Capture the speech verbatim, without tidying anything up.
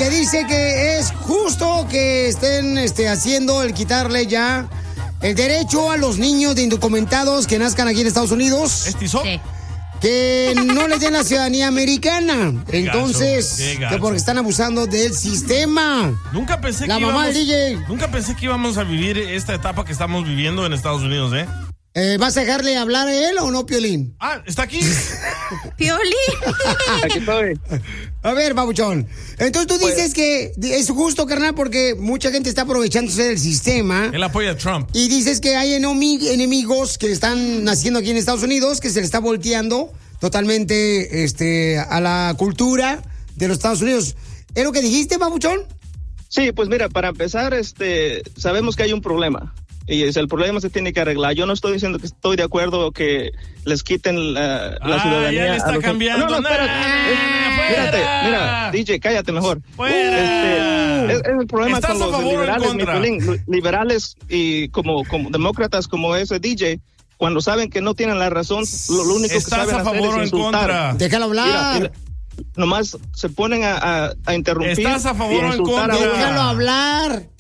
que dice que es justo que estén este, haciendo el quitarle ya el derecho a los niños de indocumentados que nazcan aquí en Estados Unidos. ¿Estizó? Sí. Que no les den la ciudadanía americana. Qué Entonces, gacho, qué gacho. que porque están abusando del sistema. Nunca pensé La que mamá íbamos, del D J. Nunca pensé que íbamos a vivir esta etapa que estamos viviendo en Estados Unidos, ¿eh? Eh, ¿Vas a dejarle hablar a él o no, Piolín? Ah, ¿está aquí? Piolín. Aquí estoy. A ver, babuchón. Entonces tú dices que es justo, carnal, porque mucha gente está aprovechándose del sistema. Él apoya a Trump. Y dices que hay enomi- enemigos que están naciendo aquí en Estados Unidos, que se le está volteando totalmente este, a la cultura de los Estados Unidos. ¿Es lo que dijiste, babuchón? Sí, pues mira, para empezar, este, sabemos que hay un problema. Y es, el problema se tiene que arreglar. Yo no estoy diciendo que estoy de acuerdo que les quiten la, la ah, ciudadanía. ya le está a los... cambiando. No, no, espérate. Nah, Es- espérate, mira, D J, cállate mejor. Fuera. Este, es, es el problema ¿Estás con a los favor o en liberales, mi contra? Piolín, liberales y como, como demócratas como ese D J, cuando saben que no tienen la razón, lo, lo único que ¿Estás saben a hacer favor es o en insultar. contra? Déjalo hablar. Mira, mira, nomás se ponen a, a, a interrumpir. ¿Estás a favor y o en insultar a contra? uno. Déjalo hablar.